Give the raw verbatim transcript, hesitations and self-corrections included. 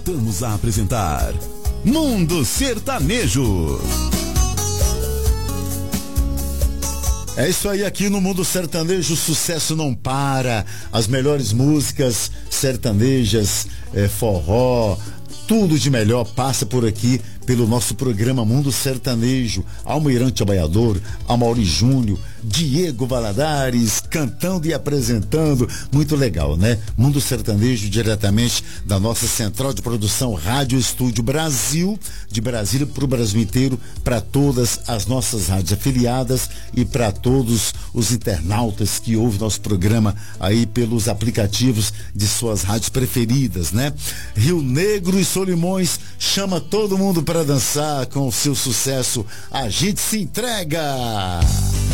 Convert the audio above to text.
Voltamos a apresentar Mundo Sertanejo. É isso aí, aqui no Mundo Sertanejo o sucesso não para. As melhores músicas sertanejas, é, forró, tudo de melhor passa por aqui pelo nosso programa Mundo Sertanejo. Almirante Abaiador, Amaury Júnior, Diego Valadares, cantando e apresentando, muito legal, né? Mundo Sertanejo, diretamente da nossa central de produção Rádio Estúdio Brasil, de Brasília para o Brasil inteiro, para todas as nossas rádios afiliadas e para todos os internautas que ouvem nosso programa aí pelos aplicativos de suas rádios preferidas, né? Rio Negro e Solimões chama todo mundo para dançar com o seu sucesso. A gente se entrega!